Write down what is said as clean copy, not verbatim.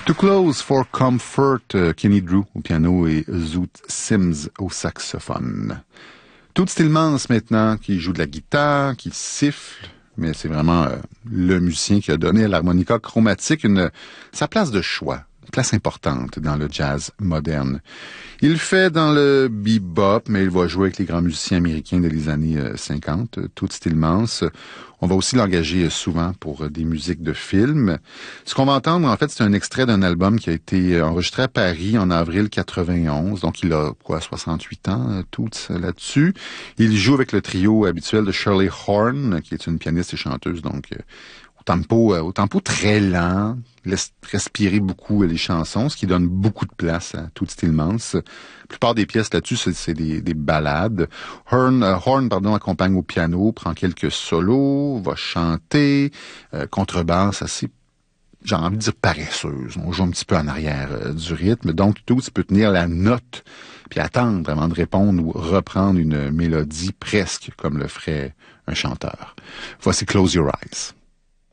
Too Close for Comfort, Kenny Drew au piano et Zoot Sims au saxophone. Toots Thielemans maintenant, qui joue de la guitare, qui siffle, mais c'est vraiment le musicien qui a donné à l'harmonica chromatique sa place de choix, une place importante dans le jazz moderne. Il le fait dans le bebop, mais il va jouer avec les grands musiciens américains des années 50, Toots Thielemans. On va aussi l'engager souvent pour des musiques de films. Ce qu'on va entendre, en fait, c'est un extrait d'un album qui a été enregistré à Paris en avril 91. Donc, il a, 68 ans, Toots, là-dessus. Il joue avec le trio habituel de Shirley Horn, qui est une pianiste et chanteuse, donc au tempo très lent, laisse respirer beaucoup les chansons, ce qui donne beaucoup de place à Toots Thielemans. La plupart des pièces là-dessus, c'est des ballades. Horn, accompagne au piano, prend quelques solos, va chanter, contrebasse assez, j'ai envie de dire paresseuse. On joue un petit peu en arrière du rythme. Donc, Toots peut tenir la note puis attendre avant de répondre ou reprendre une mélodie presque comme le ferait un chanteur. Voici Close Your Eyes.